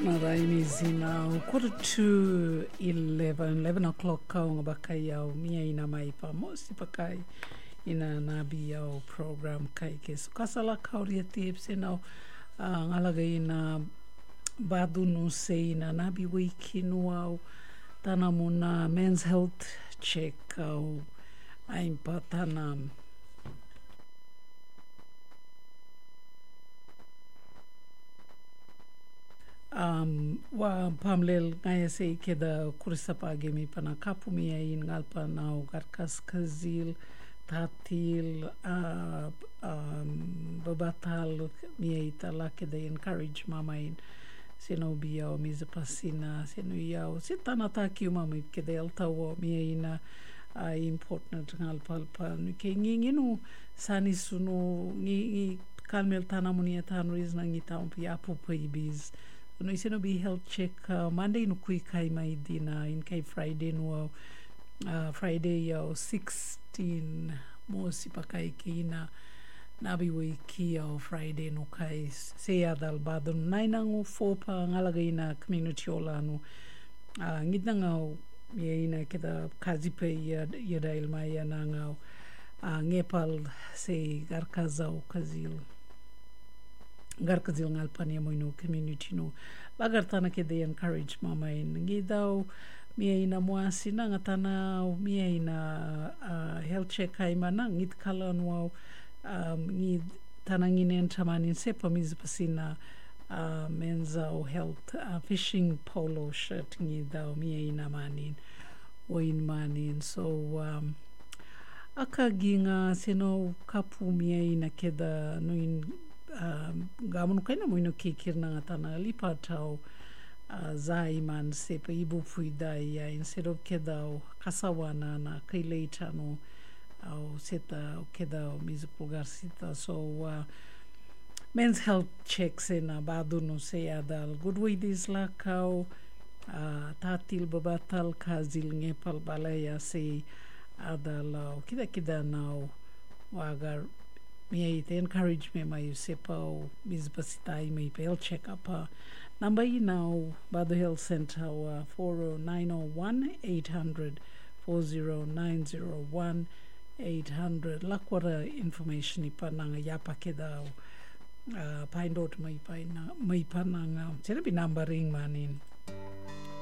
Marai mizina, 11 o'clock kau ngabakai au mia ina mai pa mosi pakai ina nabi au program kai ke sukasala kau ria tips ina ngalaga ina badunu se ina nabi wiki nu au tana muna men's health check au aimpa tana wa pamlel ngaya se keda kurisapa gemi pana kapu mia in ngalpa nau garkas kazil tatil babatal mia itala keda encourage mama in seno biao miza pasina seno iao sitana taki mama keda eltawo mia ina important ngalpa ke nginginu sani sunu ngi kalmel tanamunia tanu is nangi taumpi apu paibis no iseno be health check Monday no kui kai mai dina in kai Friday no Friday 16 mo sipakai kina nabi wiki Friday no kai se adal badon nainango fopa ngalaga ina community olano ngidanga ina keda kazipe ya dail mai nanga ngepal se garkazau kazil garkazil ngalpania moino community no lagartana ke they encourage mama in ngidau mia ina moasina ngatana mia ina health check ai mana ngit kala no ngi tananginen tamanin sepa mizpasina menza health fishing polo shirt ngidau mia ina manin oin manin so akaginga seno kapu mia ina keda no in gamun kaina moino kikirna ngatana lipatau zaiman sepa ibu puidai instead of kedau kasawana na kaileta no au seta kedau mizupugar sita so men's health checks ina baduno se adal good way this lakau tatil babatal kazil ngepal balaya se adal kida now wagar mia ite encourage me mai sepa o mizbasitai mai pel check up number now Bado Health Center 40901 800 40901 800 lakwara information ipananga yapa keda find out mai pananga tena bi numbering manin